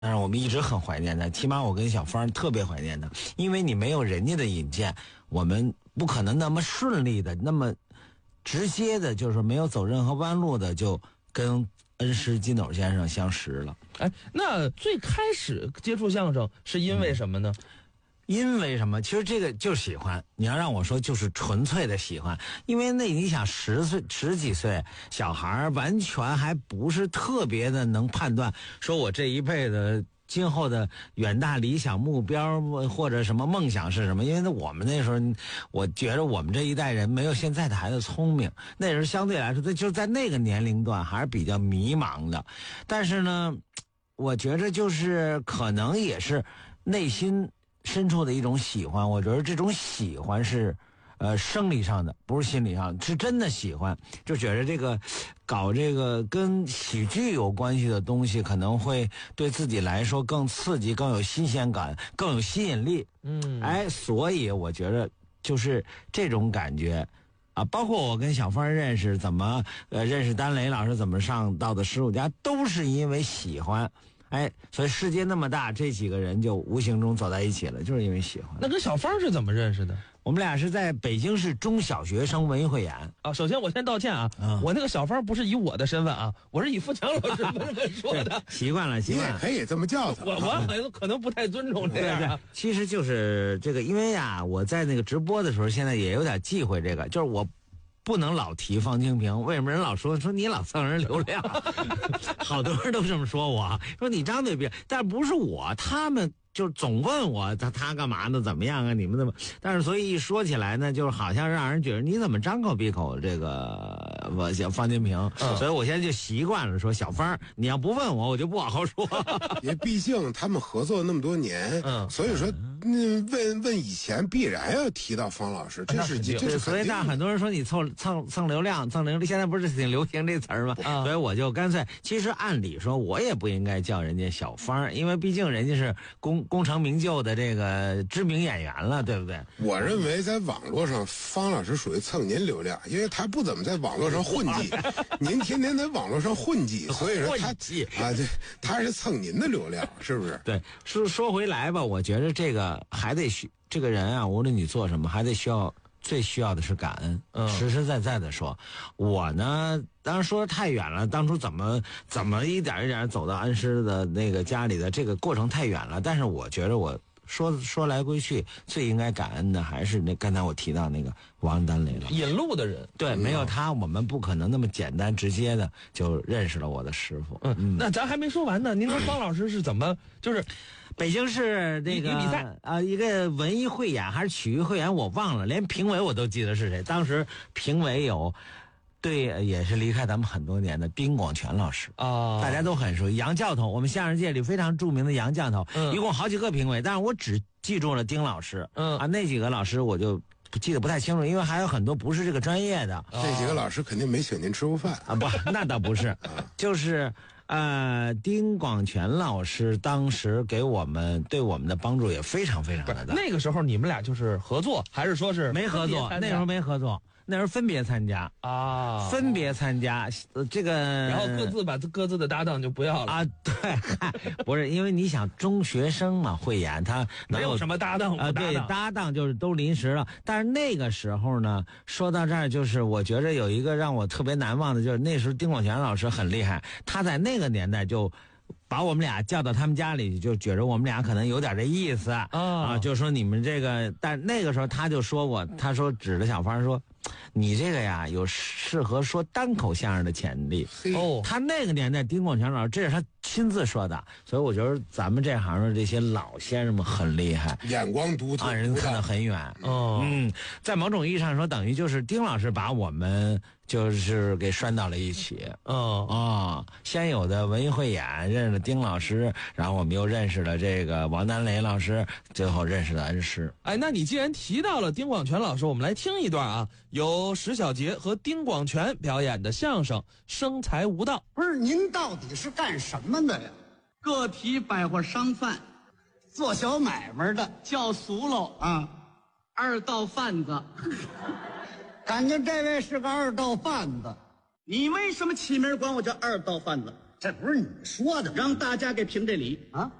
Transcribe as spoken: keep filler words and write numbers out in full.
但是我们一直很怀念的，起码我跟小芳特别怀念的，因为你没有人家的引荐，我们不可能那么顺利的，那么直接的，就是没有走任何弯路的，就跟恩师金斗先生相识了。 哎，那最开始接触相声是因为什么呢？嗯因为什么？其实这个就喜欢。你要让我说，就是纯粹的喜欢。因为那你想十岁十几岁小孩，完全还不是特别的能判断，说我这一辈子今后的远大理想目标或者什么梦想是什么。因为我们那时候，我觉得我们这一代人没有现在的孩子聪明，那时候相对来说，就在那个年龄段还是比较迷茫的。但是呢，我觉得就是可能也是内心深处的一种喜欢。我觉得这种喜欢是呃生理上的，不是心理上，是真的喜欢。就觉得这个搞这个跟喜剧有关系的东西，可能会对自己来说更刺激，更有新鲜感，更有吸引力。 嗯， 哎，所以我觉得就是这种感觉啊，包括我跟小芳认识，怎么呃认识丹雷老师，怎么上到的石鲁家，都是因为喜欢。哎，所以世界那么大，这几个人就无形中走在一起了，就是因为喜欢。 那跟小芳是怎么认识的？ 我们俩是在北京市中小学生文艺汇演啊。首先我先道歉啊，嗯、我那个小芳不是以我的身份啊，我是以富强老师身份说的。 习惯了，习惯了， 你也可以这么叫他。 我我可能不太尊重这样、啊。 对对，其实就是这个，因为呀，我在那个直播的时候，现在也有点忌讳这个，就是我不能老提方清平。为什么人老说说你老蹭人流量？好多人都这么说我，说你张嘴闭，但不是我，他们就总问我他他干嘛呢？怎么样啊？你们怎么？但是所以一说起来呢，就是好像让人觉得你怎么张口闭口这个我叫方清平、嗯，所以我现在就习惯了说小芳，你要不问我，我就不往后说。 也毕竟他们合作那么多年，嗯，所以说。嗯，问问以前必然要提到方老师，这是这是所以但很多人说你蹭蹭蹭流量，蹭流量，现在不是挺流行这词儿吗？啊、所以我就干脆，其实按理说我也不应该叫人家小芳，因为毕竟人家是功功成名就的这个知名演员了，对不对？ 我认为在网络上，方老师属于蹭您流量，因为他不怎么在网络上混迹，您天天在网络上混迹，所以说他啊，对，他是蹭您的流量，是不是？ 对，说说回来吧，我觉得这个。还得需这个人啊，无论你做什么，还得需要最需要的是感恩。嗯，实实在在的说，我呢，当然说的太远了，当初怎么怎么一点一点走到恩师的那个家里的这个过程太远了。但是我觉得我说说来归去，最应该感恩的还是那刚才我提到那个王丹雷了， 引路的人。 对，没有他，我们不可能那么简单直接的就认识了我的师傅。 嗯，嗯那咱还没说完呢。您说方老师是怎么就是？ 北京市那个比赛啊、呃，一个文艺汇演还是曲艺汇演，我忘了，连评委我都记得是谁。当时评委有，对，也是离开咱们很多年的丁广泉老师啊、哦，大家都很熟悉。杨教头，我们相声界里非常著名的杨教头，嗯，一共好几个评委，但是我只记住了丁老师，嗯啊，那几个老师我就记得不太清楚，因为还有很多不是这个专业的。 哦、这几个老师肯定没请您吃过饭啊，不，那倒不是，就是。呃，丁广泉老师当时给我们对我们的帮助也非常非常的大。 那个时候你们俩就是合作，还是说是没合作？那时候没合作，那时候分别参加啊，分别参加、呃、这个， 然后各自把各自的搭档就不要了啊。对，不是因为你想中学生嘛，汇演他没有什么搭档啊、呃，对，搭档就是都临时了。但是那个时候呢，说到这儿，就是我觉得有一个让我特别难忘的，就是那时候丁广泉老师很厉害，他在那个年代就把我们俩叫到他们家里，就觉着我们俩可能有点这意思啊，啊，就说你们这个，但那个时候他就说过，他说指着小芳说，你这个呀有适合说单口相声的潜力。哦，他那个年代丁广泉老师这是他亲自说的，所以我觉得咱们这行的这些老先生们很厉害， 眼光独特， 让人看得很远。哦，嗯，在某种意义上说，等于就是丁老师把我们就是给拴到了一起。哦哦，先有的文艺汇演认识了丁老师，然后我们又认识了这个王丹雷老师，最后认识了恩师。 哎，那你既然提到了丁广泉老师，我们来听一段啊，由石小杰和丁广泉表演的相声《生财无道》。 不是，您到底是干什么的呀？ 个体百货商贩， 做小买卖的， 叫俗喽啊， 二道贩子。 感觉这位是个二道贩子。 你为什么起名管我叫二道贩子？ 这不是你说的吗？ 让大家给评这理。 啊，